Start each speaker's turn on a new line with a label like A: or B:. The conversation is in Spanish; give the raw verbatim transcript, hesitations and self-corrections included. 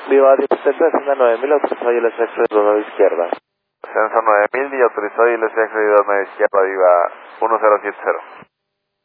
A: Viva diecisiete, descienda nueve mil, autorizado y el S X de la izquierda.
B: Ascenso nueve mil y autorizado y el S X de la izquierda, Viva uno cero siete cero.